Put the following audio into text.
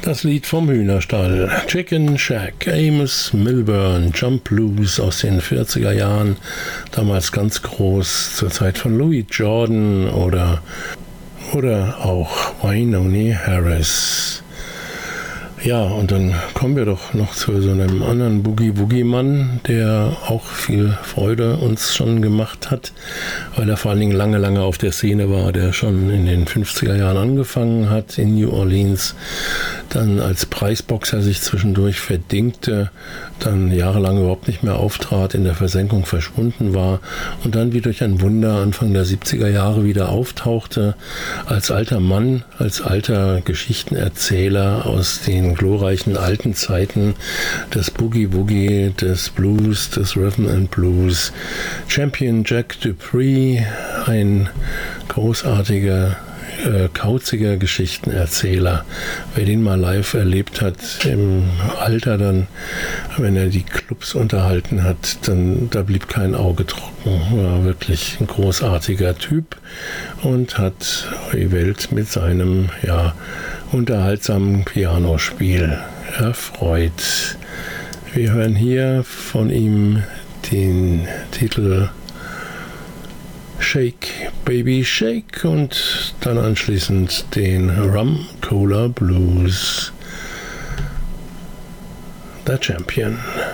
Das Lied vom Hühnerstall. Chicken Shack, Amos Milburn, Jump Blues aus den 40er Jahren. Damals ganz groß, zur Zeit von Louis Jordan oder auch Wynonie Harris. Ja, und dann kommen wir doch noch zu so einem anderen Boogie-Woogie-Mann, der auch viel Freude uns schon gemacht hat, weil er vor allen Dingen lange auf der Szene war, der schon in den 50er Jahren angefangen hat in New Orleans, dann als Preisboxer sich zwischendurch verdingte, dann jahrelang überhaupt nicht mehr auftrat, in der Versenkung verschwunden war und dann wie durch ein Wunder Anfang der 70er Jahre wieder auftauchte, als alter Mann, als alter Geschichtenerzähler aus den glorreichen alten Zeiten des Boogie-Woogie, des Blues, des Rhythm and Blues. Champion Jack Dupree, ein großartiger, kauziger Geschichtenerzähler. Wer den mal live erlebt hat, im Alter dann, wenn er die Clubs unterhalten hat, dann da blieb kein Auge trocken. War wirklich ein großartiger Typ und hat die Welt mit seinem, unterhaltsamen Pianospiel erfreut. Wir hören hier von ihm den Titel Shake, Baby Shake und dann anschließend den Rum Cola Blues. The Champion.